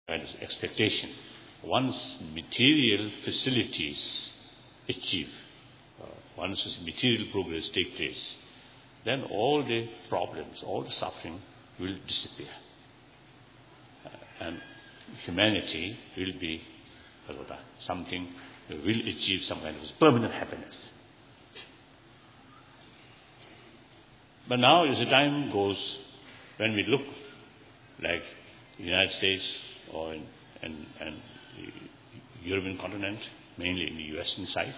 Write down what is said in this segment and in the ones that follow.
kind of expectation. Once material facilities achieve, once material progress take place, then all the problems, all the suffering will disappear. And humanity will be something that will achieve some kind of permanent happiness. But now as the time goes, when we look like the United States or in the European continent, mainly in the Western side,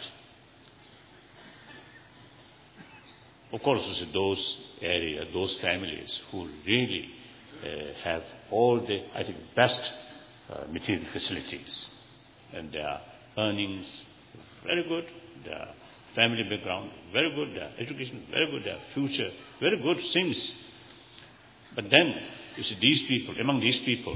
of course, those areas, those families who really have all the, I think, best material facilities, and their earnings very good, their family background very good, their education very good, their future very good things. But then, you see, these people, among these people,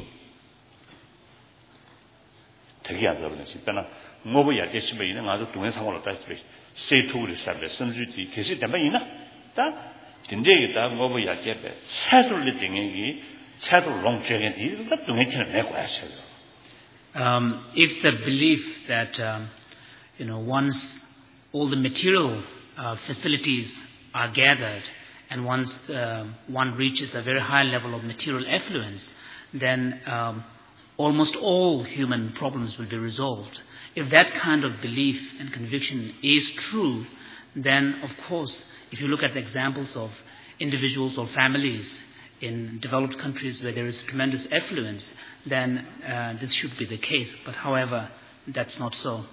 되게 안 잡으네. 진짜나 뭐고 야제시면 이는 아주 동해상으로 다시 세토를 sabbe 선주지 계시 되면 다 진짜이다 뭐고 야제배 차돌리 등이 차돌 롱적인 이가 동해치는 내고 하셔요. If the belief that once all the material facilities are gathered and once one reaches a very high level of material affluence, then almost all human problems will be resolved. If that kind of belief and conviction is true, then of course, if you look at the examples of individuals or families in developed countries where there is tremendous affluence, then this should be the case. But however, that's not so.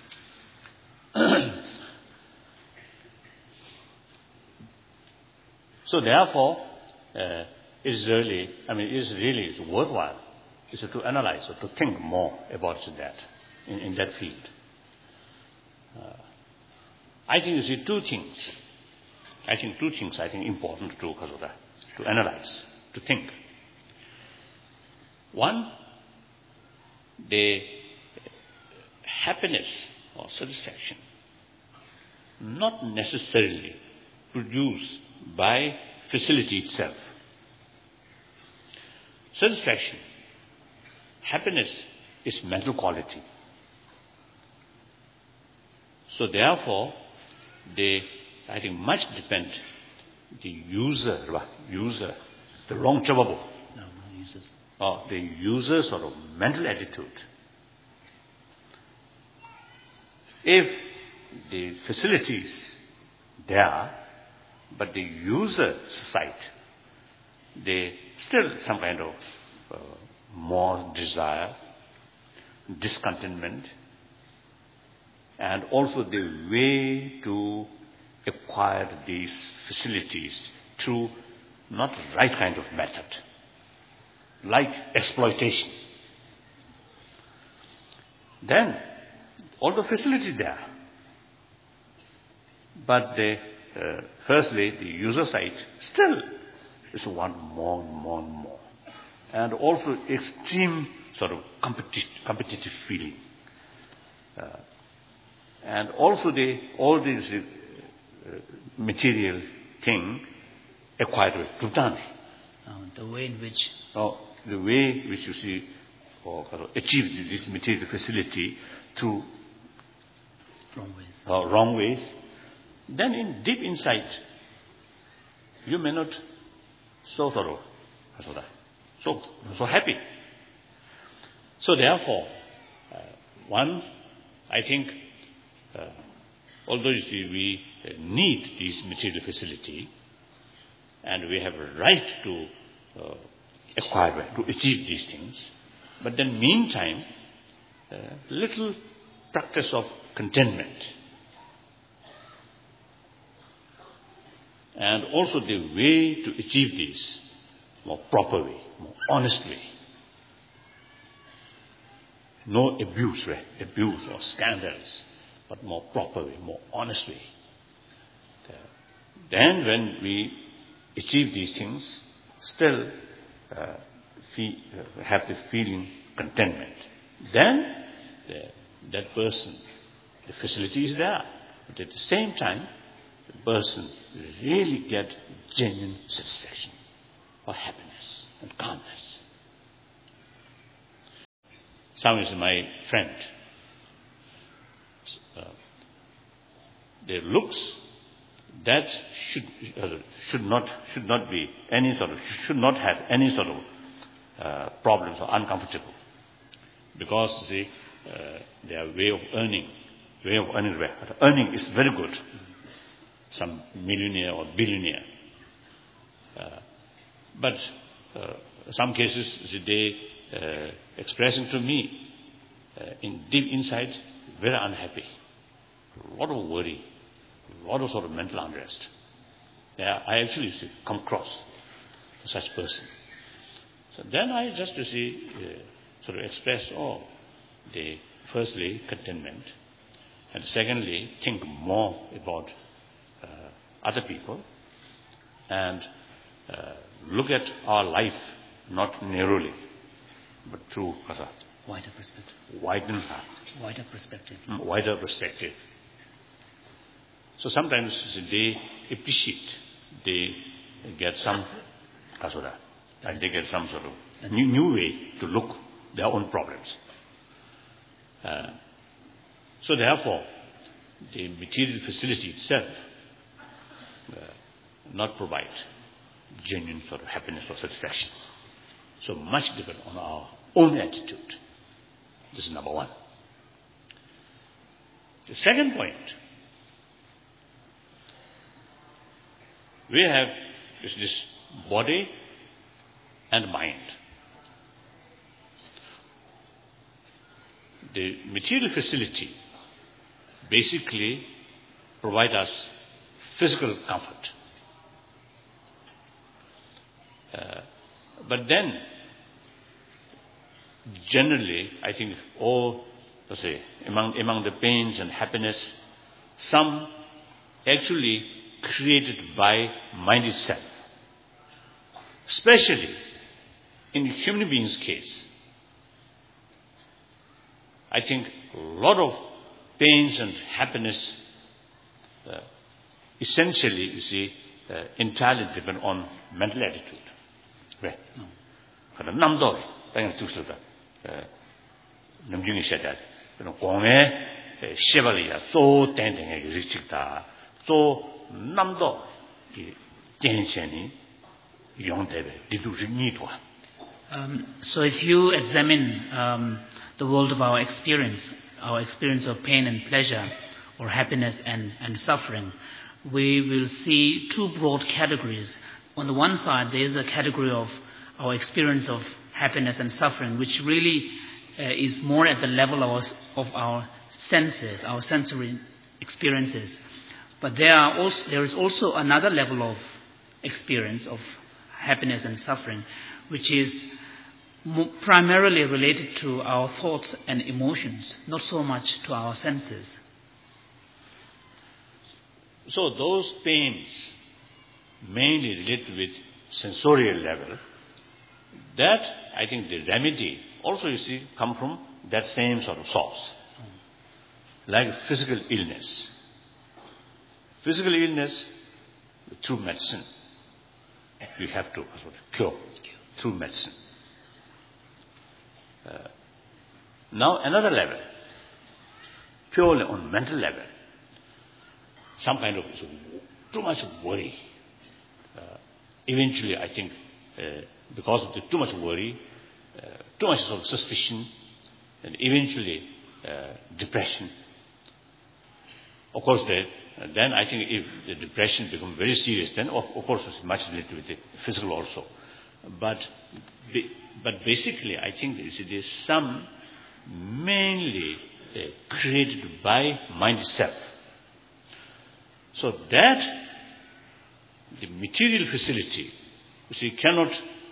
So therefore, it is really worthwhile to analyze or to think more about that in that field. I think you see two things. I think important to analyze, to think. One, the happiness or satisfaction not necessarily produced by facility itself. Satisfaction, happiness is mental quality. So therefore, I think much depend the user, the wrong chababo. Or the user's sort of mental attitude. If the facilities there, but the user side, they still some kind of more desire, discontentment, and also the way to acquire these facilities through not the right kind of method, like exploitation. Then all the facilities there, but firstly the user side still is want more and more and more, and also extreme sort of competitive feeling, and also all these material thing acquired with Bhutan. The way in which you see or achieve this material facility through wrong ways, then in deep insight you may not so thorough, so happy. So therefore, one, I think, although you see we need this material facility and we have a right to acquire, to achieve these things, but then meantime, little practice of contentment, and also the way to achieve this more proper way, more honest way. No abuse or scandals, but more proper way, more honest way. Then when we achieve these things, still have the feeling contentment. Then that person, the facility is there, but at the same time, the person really get genuine satisfaction or happiness and calmness. Some is my friend. Their looks, that should not be any sort of, should not have any sort of problems or uncomfortable, because their way of earning is very good. Some millionaire or billionaire, but some cases they expressing to me in deep inside very unhappy, a lot of worry, a lot of sort of mental unrest. I actually come across such person. So then I just sort of express the firstly contentment, and secondly think more about other people, and look at our life not narrowly, but through wider perspective. Wider perspective. So sometimes they appreciate, they get some they get some sort of new way to look their own problems. So therefore, the material facility itself not provide genuine sort of happiness or satisfaction. So much depends on our own attitude. This is number one. The second point, we have this body and mind. The material facility basically provide us physical comfort. But then, generally, I think among the pains and happiness, some actually created by mind itself. Especially in human beings' case, I think a lot of pains and happiness essentially, entirely depend on mental attitude. Right? Namdo, namjungi said Chevalier, so tending richita, so namdo, tensioni, young David, did you need one? So if you examine the world of our experience of pain and pleasure, or happiness and suffering, we will see two broad categories. On the one side, there is a category of our experience of happiness and suffering, which really is more at the level of our senses, our sensory experiences. But there is also another level of experience of happiness and suffering, which is primarily related to our thoughts and emotions, not so much to our senses. So those pains mainly related with sensorial level, that I think the remedy also come from that same sort of source. Like physical illness. Physical illness, through medicine, we have to cure through medicine. Now another level, purely on mental level, some kind of too much worry. Eventually, I think, because of the too much worry, too much sort of suspicion, and eventually depression. Of course, then I think if the depression becomes very serious, then of course it's much related with the physical also. But basically, I think there's some mainly created by mind itself. So that the material facility, cannot.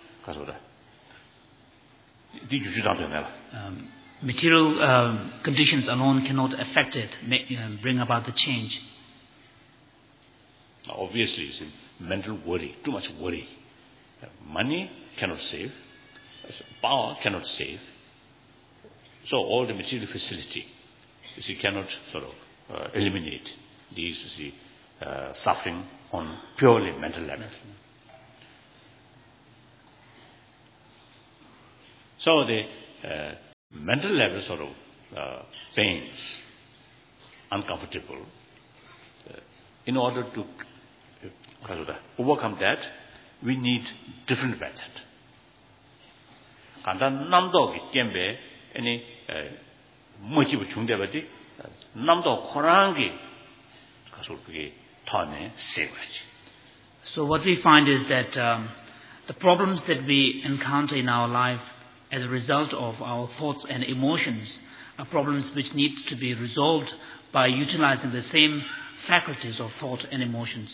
Material conditions alone cannot affect it, bring about the change. Obviously, mental worry, too much worry. Money cannot save, power cannot save. So all the material facility, cannot sort of eliminate these suffering on purely mental level. So the mental level sort of pains, uncomfortable. In order to overcome that, we need different method. 간단 남도기 때문에 any 모티브 중대버디 남도 코랑기 가서 그게 턴에 세워야지. So what we find is that the problems that we encounter in our life as a result of our thoughts and emotions are problems which need to be resolved by utilizing the same faculties of thought and emotions.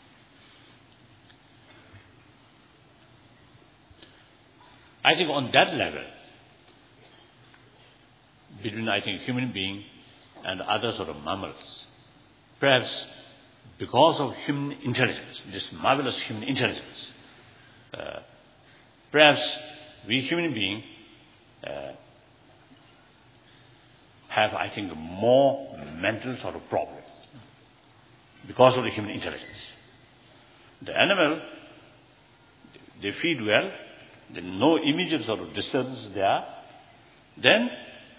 I think on that level, between human being and other sort of mammals, perhaps because of human intelligence, this marvelous human intelligence, perhaps we human beings have, more mental sort of problems because of the human intelligence. The animal, they feed well, there is no immediate sort of disturbance there, then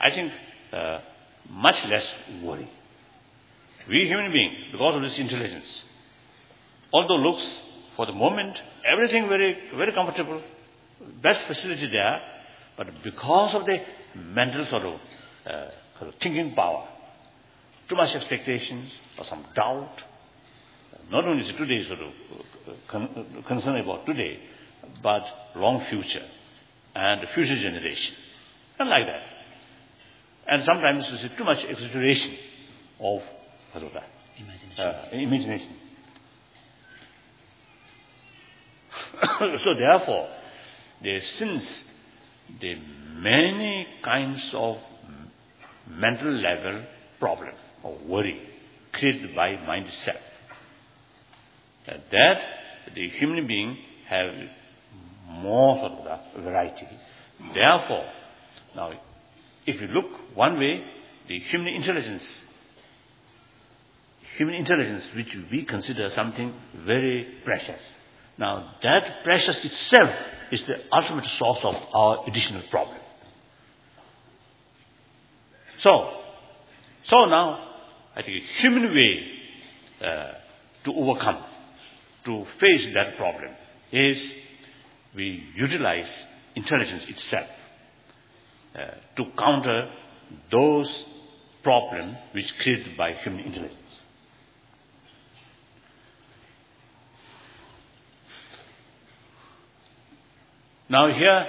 much less worry. We human beings, because of this intelligence, although looks for the moment, everything very, very comfortable, best facility there, but because of the mental sort of thinking power, too much expectations or some doubt, not only is today sort of concern about today, but long future and future generation, and like that. And sometimes it's too much exaggeration of imagination. So therefore, since the many kinds of mental level problem or worry created by mind itself, that the human being have more sort of variety. Therefore, now if you look one way, the human intelligence which we consider something very precious. Now that precious itself is the ultimate source of our additional problem. So now human way to overcome, to face that problem is we utilize intelligence itself to counter those problems which created by human intelligence. Now here,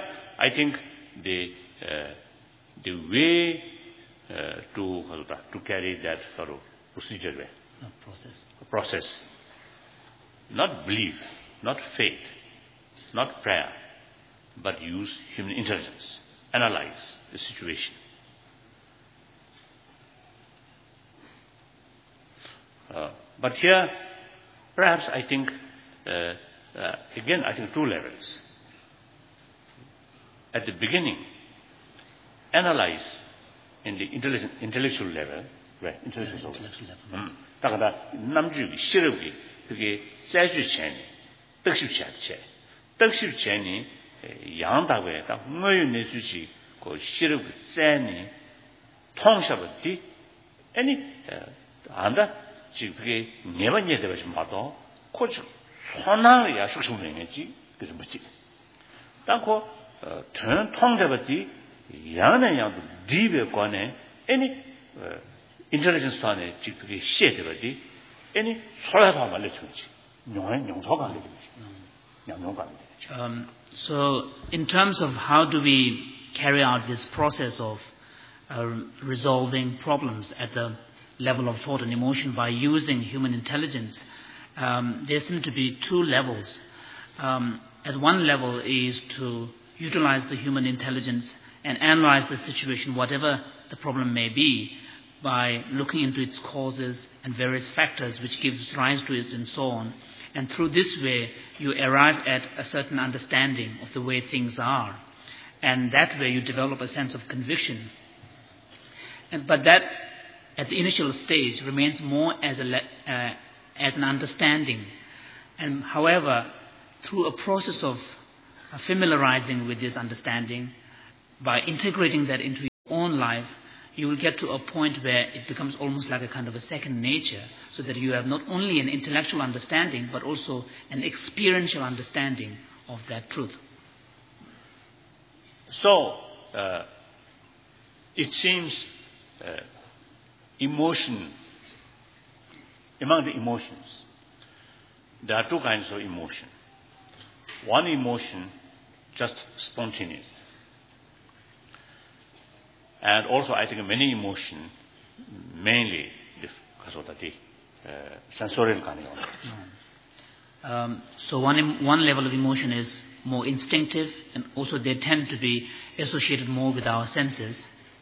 the way to carry that sort of procedure, process, not belief, not faith, not prayer, but use human intelligence, analyze the situation. But here, perhaps again, two levels. At the beginning, analyze in the intellectual level, right? Intellectual level. 다가다 남주기 싫어기 그게 세주체니, 떡십체체, 떡십체니 양다고에 딱 뭐유 내주지 그 싫어기 세니 통샤버디 아니 안다 지금 그게 네번 예대가 좀 봐도 코치 손나야 숙성명이지 그래서 뭐지? 땅고 통잡았지 양은 양도 리베 관에 any intelligence 안에 지금 시에들어지 any 소라가 말려주지 용서가 안 되지 양용가 안 되지. So in terms of how do we carry out this process of resolving problems at the level of thought and emotion by using human intelligence, there seem to be two levels. At one level is to utilize the human intelligence and analyze the situation, whatever the problem may be, by looking into its causes and various factors which gives rise to it and so on. And through this way, you arrive at a certain understanding of the way things are. And that way you develop a sense of conviction. But that, at the initial stage, remains more as an understanding. And however, through a process of familiarizing with this understanding, by integrating that into own life, you will get to a point where it becomes almost like a kind of a second nature, so that you have not only an intellectual understanding, but also an experiential understanding of that truth. So, it seems emotion, among the emotions, there are two kinds of emotion. One emotion, just spontaneous. And also, I think many emotion, mainly because of the sensorial kind of. So one level of emotion is more instinctive, and also they tend to be associated more with our senses.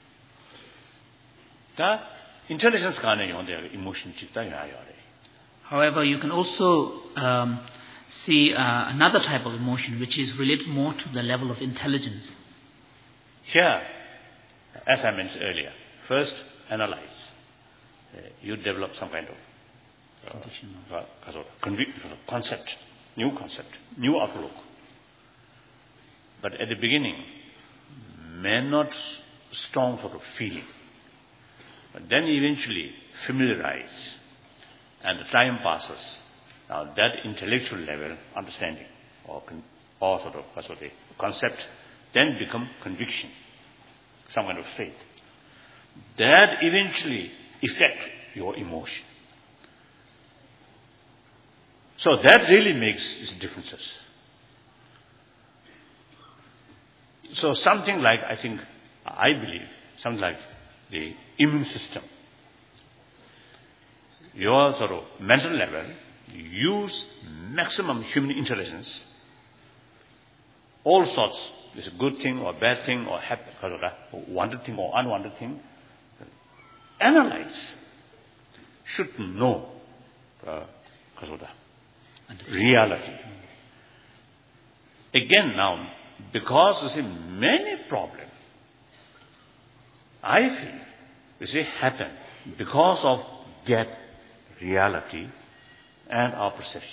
The intelligence kind of emotion chitta yare. However, you can also see another type of emotion which is related more to the level of intelligence. Here, as I mentioned earlier, first analyze. You develop some kind of concept, new outlook. But at the beginning, may not strong sort of feeling. But then eventually familiarize, and the time passes. Now that intellectual level, understanding, or sort of concept, then become conviction, some kind of faith. That eventually affect your emotion. So that really makes differences. So something like, I believe, something like the immune system. Your sort of mental level, use maximum human intelligence, all sorts, is a good thing or bad thing or happy, wanted thing or unwanted thing. Analyze, should know reality. Again now, because you see many problems, I feel, happen because of gap reality and our perception.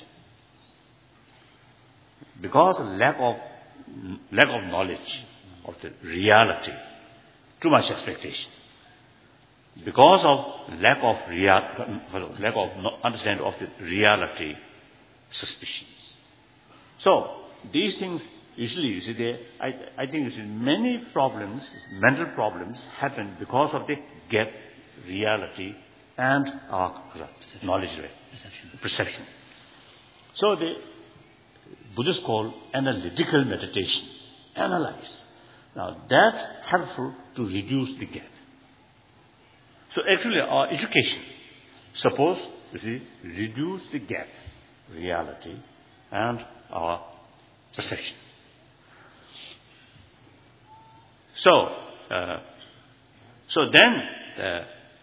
Because lack of knowledge of the reality, too much expectation. Because of lack of understanding of the reality, suspicions. So these things usually, I think many problems, mental problems, happen because of the gap reality and our knowledge, perception. So the Buddhists call analytical meditation. Analyze. Now that's helpful to reduce the gap. So actually our education, suppose, reduce the gap, reality, and our perception. So then,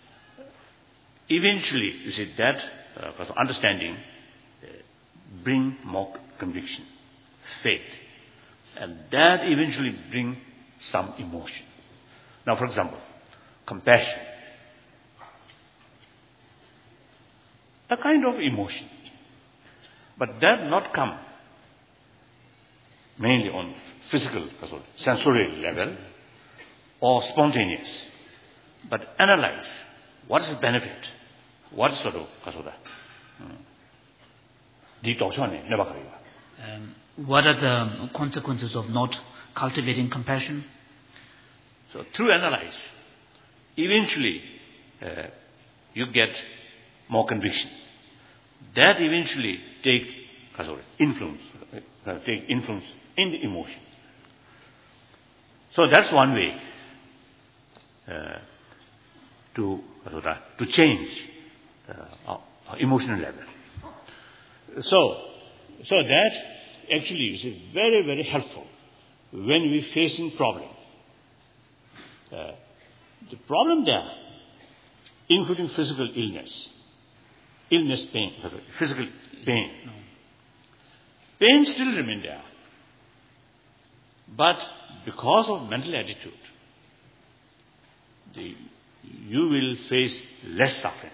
eventually, that understanding bring more conviction, faith, and that eventually bring some emotion. Now, for example, compassion, a kind of emotion, but that not come mainly on physical, sensorial level, or spontaneous, but analyze what is the benefit, what is what are the consequences of not cultivating compassion? So through analyze, eventually you get more conviction. That eventually take influence in the emotion. So that's one way to change our emotional level. So that actually is very, very helpful when we facing problem. The problem there, including physical illness, pain, physical pain. Pain still remain there. But because of mental attitude, you will face less suffering.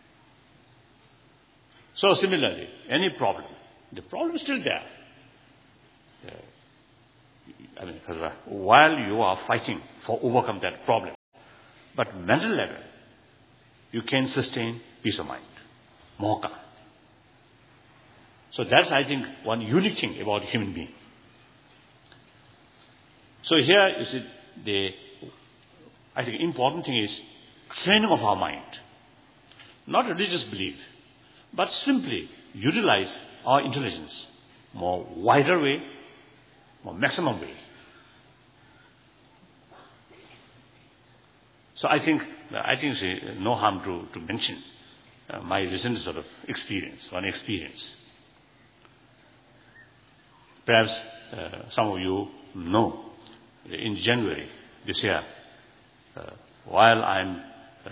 So similarly, any problem, the problem is still there. While you are fighting for overcome that problem, But mental level, you can sustain peace of mind, more calm. So that's, I think, one unique thing about human being. So here you see I think important thing is training of our mind. Not religious belief, but simply utilize our intelligence more wider way, more maximum way. So I think no harm to mention my recent sort of one experience. Perhaps some of you know, in January this year, while I'm,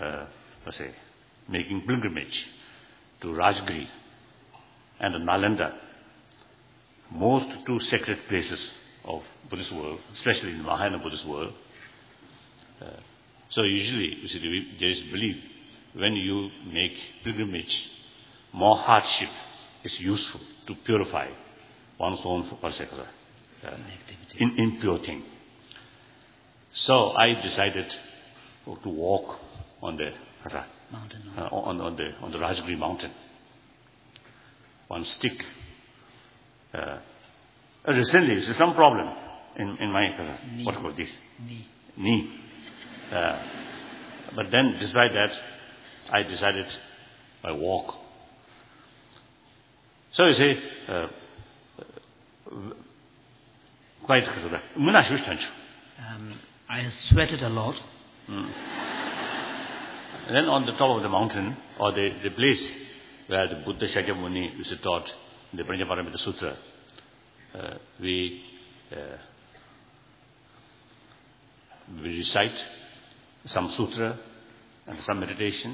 making pilgrimage to Rajgiri and Nalanda, most two sacred places of Buddhist world, especially in the Mahayana Buddhist world. So usually, you see, there is belief when you make pilgrimage, more hardship is useful to purify one's own impure thing. So I decided to walk on the mountain, on the Rajgiri mountain. One stick. Recently, there's some problem in my what about this knee. But then, despite that, I decided I walk. So you say, quite I sweated a lot. And then on the top of the mountain, or the place where the Buddha Shakyamuni used to taught the Prajnaparamita Sutra, we recite some sutra and some meditation.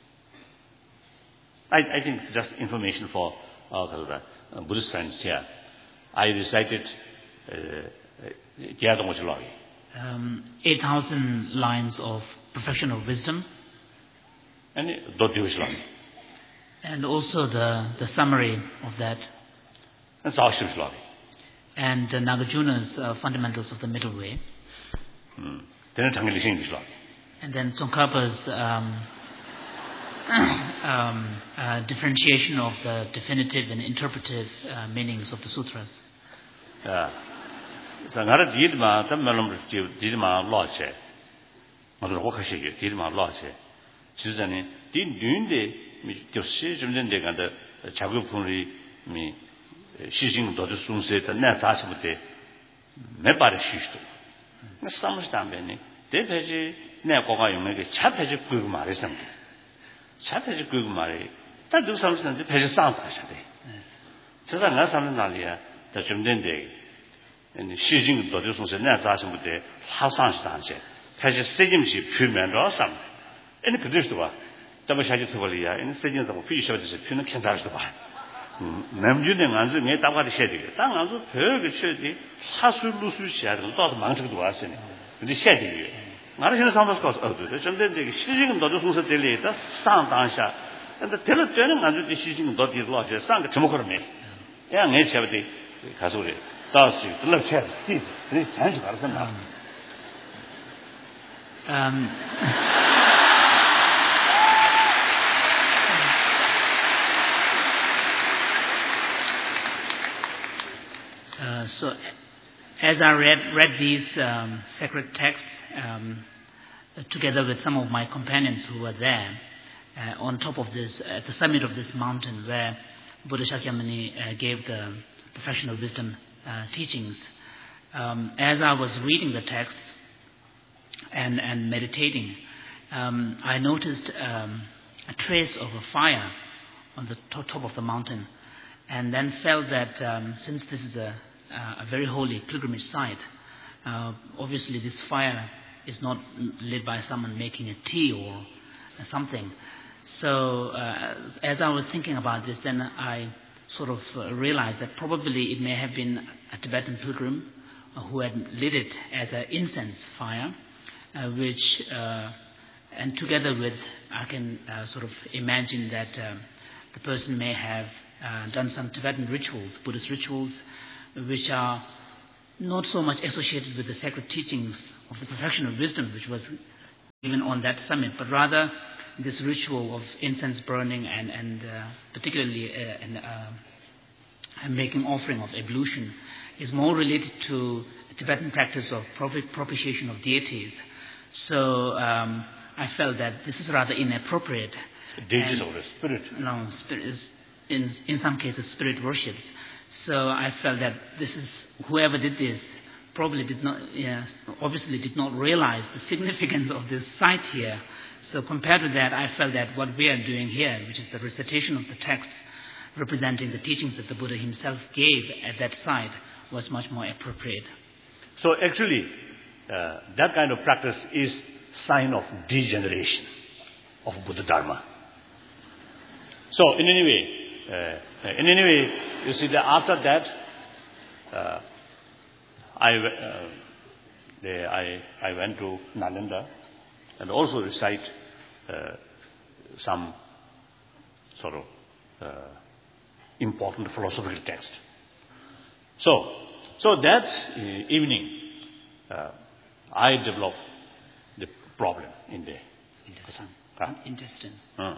I think just information for our Buddhist friends here. I recited 8,000 lines of perfection of wisdom. And also the summary of that. And Nagarjuna's fundamentals of the middle way. And then Tsongkhapa's differentiation of the definitive and interpretive meanings of the sutras. And Shijing Dodusons and Nazasm with the Hasan Stanche. Has a stadiumship, Puman or some. And the Kudistova, Tabashajitovalia, and stadiums of fish of the Puna Kantastova. Namjun and Anzu made out the shady. Tanganzu, Perg Shady, Hasu Lusucia, and lost Mountain to us in the shady. Marina Sambas goes out to this, and then the Shijing Dodusons at the later, San Dansha, and the Teleturning under the Shijing Doddy Lodge, Sang Tomokome. Young age of the Kasuri. Let's have seats. This change So, as I read these sacred texts together with some of my companions who were there on top of this, at the summit of this mountain where Buddha Shakyamuni gave the perfection of wisdom teachings, as I was reading the text and meditating, I noticed a trace of a fire on the top of the mountain, and then felt that since this is a very holy pilgrimage site, obviously this fire is not lit by someone making a tea or something. So as I was thinking about this, then I sort of realized that probably it may have been a Tibetan pilgrim who had lit it as an incense fire, which, and together with, I can sort of imagine that the person may have done some Tibetan rituals, Buddhist rituals, which are not so much associated with the sacred teachings of the perfection of wisdom, which was even on that summit, but rather this ritual of incense burning and particularly making offering of ablution is more related to a Tibetan practice of propitiation of deities. So I felt that this is rather inappropriate. Deities of the spirit. No, spirit is, in some cases, spirit worships. So I felt that this is, whoever did this probably obviously did not realize the significance of this site here. So compared with that, I felt that what we are doing here, which is the recitation of the text representing the teachings that the Buddha himself gave at that site, was much more appropriate. So actually, that kind of practice is sign of degeneration of Buddha Dharma. So in any way, you see that after that, I went to Nalanda and also recite some sort of important philosophical text. So that evening, I developed the problem in the intestine.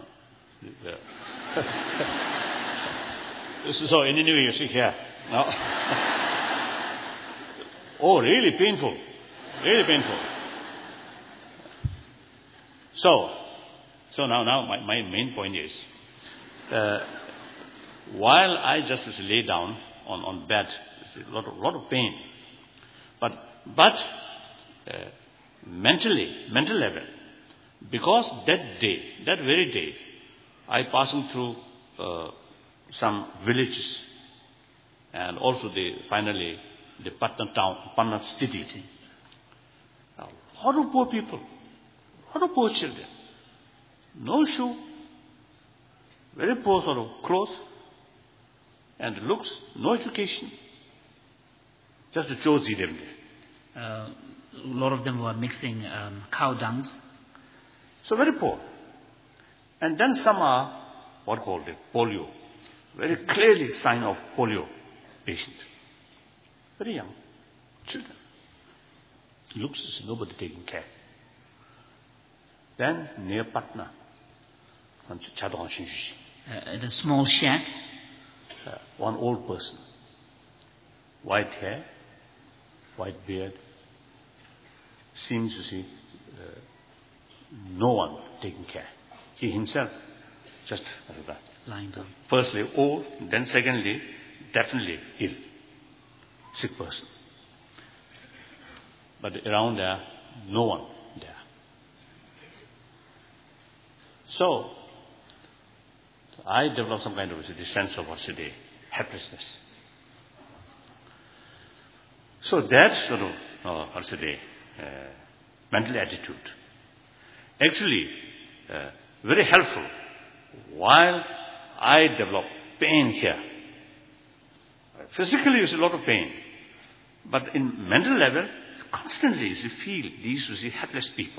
So in any way, you see here. Now, oh, really painful. Really painful. So now my main point is, while I just lay down on bed, a lot of pain, but mental level, because that very day, I passing through some villages, and also finally the Patna town, Patna city. A lot of poor people, a lot of poor children, no shoe, very poor sort of clothes, and looks, no education, just the chosi them there. A lot of them were mixing cow dungs. So very poor. And then some are what called it, polio. Very clearly sign of polio patient. Very young children. Looks as nobody taking care. Then near Patna, at a small shack, one old person, white hair, white beard, seems to see no one taking care. He himself just lying down. Firstly old, then secondly definitely ill, sick person. But around there, no one there. So I developed some kind of a sense of helplessness. So that sort of mental attitude actually very helpful while I develop pain here. Physically, you see a lot of pain, but in mental level, constantly you feel these helpless people.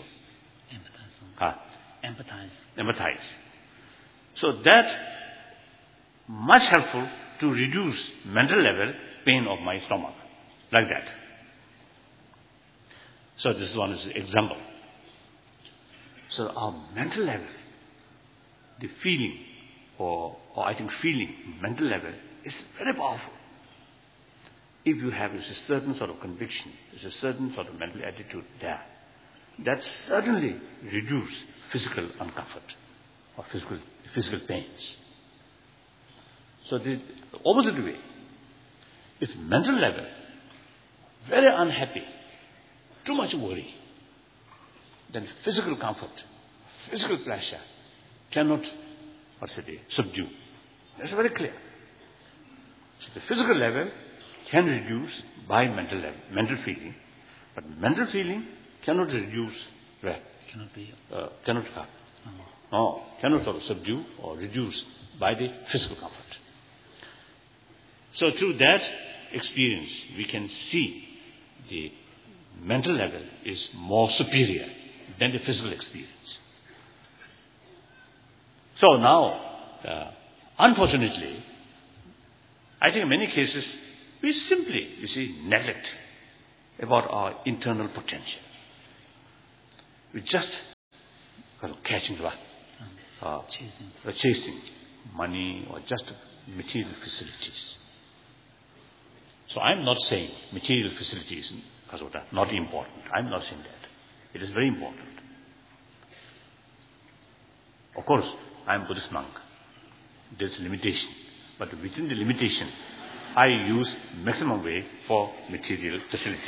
Empathize. So that much helpful to reduce mental level pain of my stomach, like that. So this one is an example. So our mental level, the feeling, or I think feeling, mental level is very powerful. If you have a certain sort of conviction, there's a certain sort of mental attitude there, that certainly reduce physical uncomfort or physical pains. So the opposite way, if mental level, very unhappy, too much worry, then physical comfort, physical pleasure cannot, subdue. That's very clear. So the physical level can reduce by mental feeling, but mental feeling cannot reduce where? Cannot sort of subdue or reduce by the physical comfort. So through that experience, we can see the mental level is more superior than the physical experience. So now, unfortunately, I think in many cases, we simply, neglect about our internal potential. We just catching, chasing money or just material facilities. So I'm not saying material facilities are not important. I'm not saying that. It is very important. Of course, I'm Buddhist monk. There's a limitation. But within the limitation, I use maximum way for material facilities.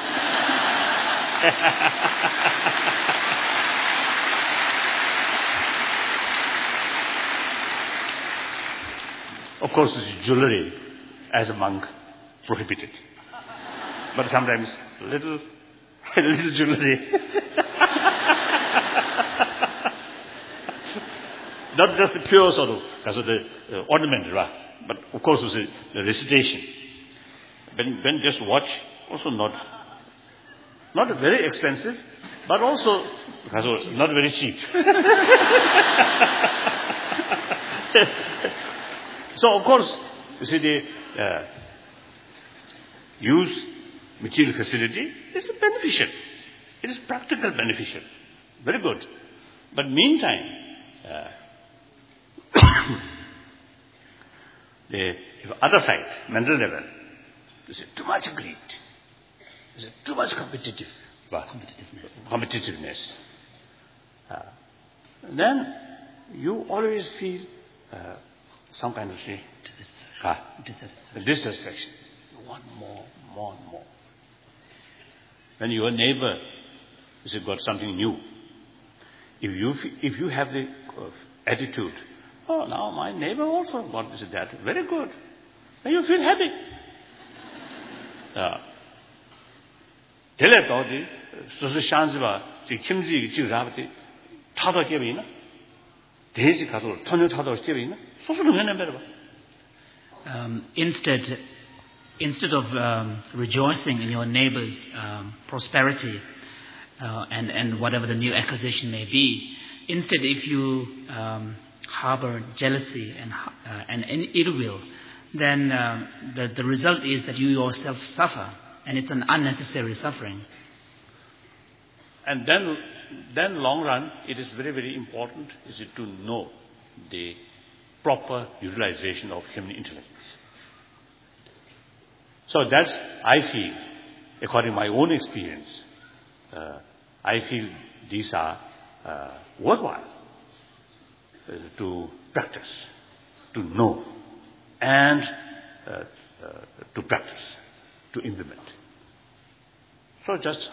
Of course, jewelry as a monk prohibited. But sometimes little jewelry. Not just the pure sort of, the ornament, right? But of course, it's the recitation. When just watch, also not very expensive, but also not very cheap. So of course, you see the use material facility is beneficial. It is practical beneficial. Very good. But meantime, the other side, mental level, is too much greed. Is too much competitiveness. Then you always feel some kind of dissatisfaction. You want more and more. When your neighbor has got something new, if you have the attitude, oh, now my neighbor also got this and that, very good, then you feel happy. Tell about so the chance about the kimchi rabati tado kebina. Deji kaso tonyo tado kebina. So Instead of rejoicing in your neighbor's prosperity and whatever the new acquisition may be, instead if you harbor jealousy and ill will, then the result is that you yourself suffer, and it's an unnecessary suffering. And then long run, it is very, very important to know the proper utilization of human intelligence. So that's, I feel, according to my own experience, I feel these are worthwhile to practice, to know, and to practice, to implement. So just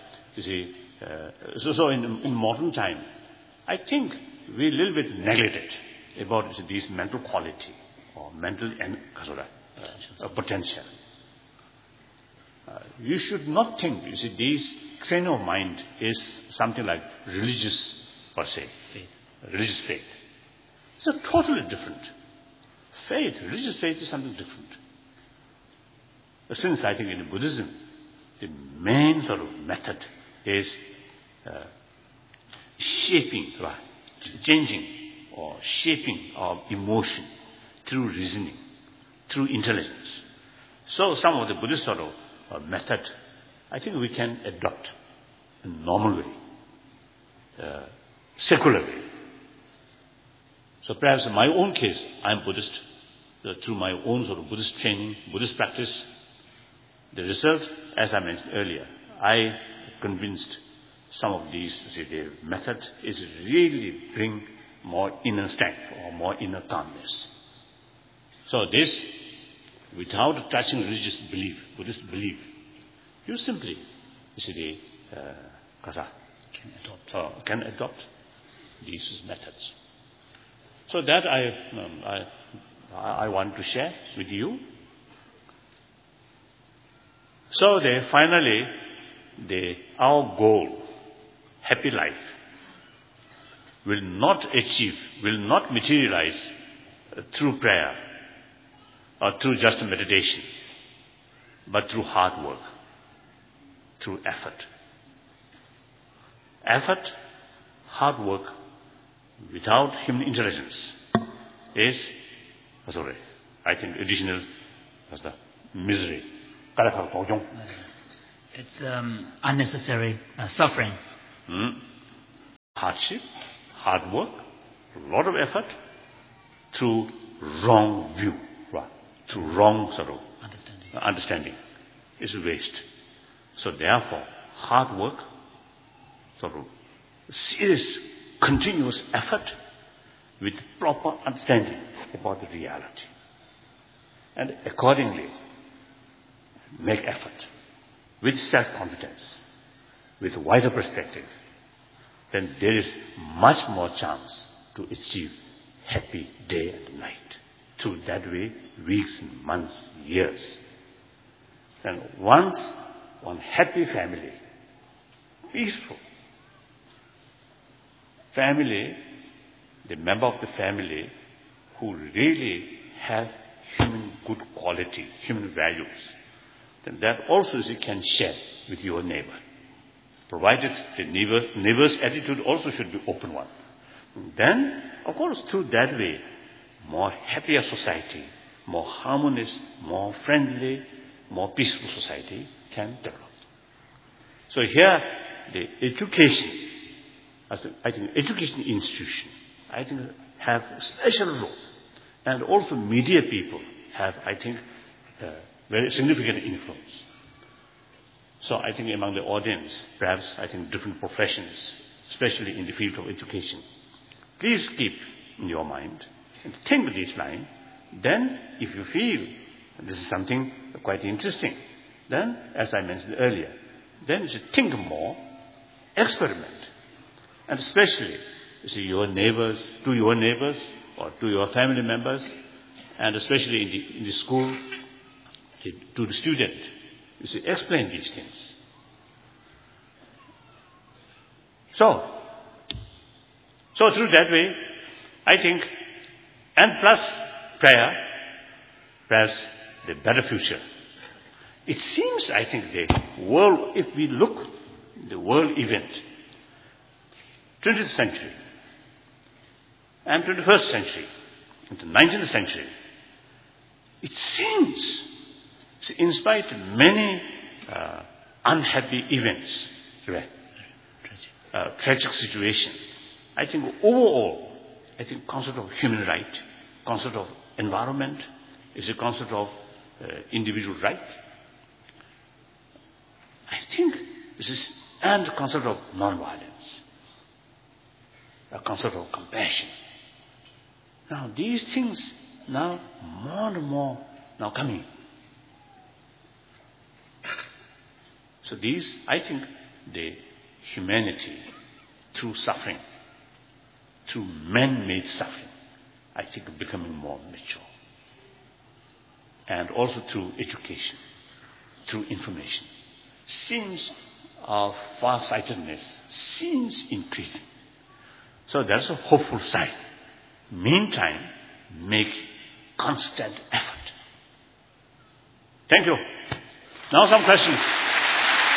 so in modern time, I think we a little bit neglected about this mental quality or mental potential. You should not think, this train of mind is something like religious per se, religious faith. It's a totally different faith. Religious faith is something different. Since I think in Buddhism, the main sort of method is changing or shaping our emotion through reasoning, through intelligence. So some of the Buddhist sort of method, I think we can adopt in a normal way, secular way. So perhaps in my own case, I am Buddhist. Through my own sort of Buddhist training, Buddhist practice, the result, as I mentioned earlier, I convinced some of these, the method is really bring more inner strength or more inner calmness. So this, without touching religious belief, Buddhist belief, you simply, can adopt these methods. So that I want to share with you. So finally, our goal, happy life, will not materialize through prayer or through just meditation, but through hard work, through effort. Effort, hard work, without human intelligence is, I think, additional misery. It's unnecessary suffering. hardship, hard work, a lot of effort through wrong view, through wrong sort of understanding is waste. So therefore, hard work, sort of serious, continuous effort with proper understanding about the reality. And accordingly, make effort with self-confidence, with a wider perspective, then there is much more chance to achieve happy day and night. Through that way, weeks, months, years. And once one happy family, peaceful family, the member of the family who really have human good quality, human values, then that also you can share with your neighbor. Provided the neighbor's attitude also should be open one. Then, of course, through that way, more happier society, more harmonious, more friendly, more peaceful society can develop. So here, the education, I think education institution, I think have a special role. And also media people have, I think, very significant influence. So I think among the audience, perhaps I think different professions, especially in the field of education, please keep in your mind and think with this line. Then if you feel this is something quite interesting, then as I mentioned earlier, then you should think more, experiment. And especially you see your neighbors or to your family members, and especially in the school, to the student, you see, explain these things. So through that way, I think, and plus prayer, perhaps the better future. It seems, I think, the world, if we look the world event, 20th century and 21st century, into 19th century, it seems, in spite of many unhappy events, tragic situation, I think overall, I think concept of human right, concept of environment is a concept of individual right. I think this is, and the concept of non-violence, a concept of compassion. Now these things now more and more now coming. So these, I think, the humanity through suffering, through man-made suffering, I think becoming more mature. And also through education, through information. Seems of far-sightedness seems increasing. So that's a hopeful sign. Meantime, make constant effort. Thank you. Now some questions.